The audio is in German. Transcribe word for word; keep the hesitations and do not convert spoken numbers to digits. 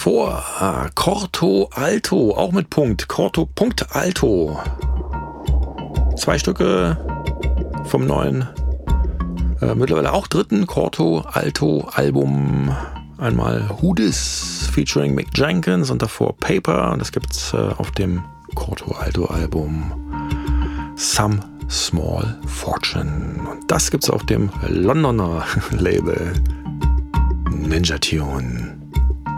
davor ah, Corto Alto, auch mit Punkt. Corto Punkt Alto. Zwei Stücke vom neuen, äh, mittlerweile auch dritten Corto Alto Album. Einmal Who Dis featuring Mick Jenkins und davor Paper. Und das gibt's äh, auf dem Corto Alto Album Some Small Fortune. Und das gibt's auf dem Londoner Label Ninja Tune.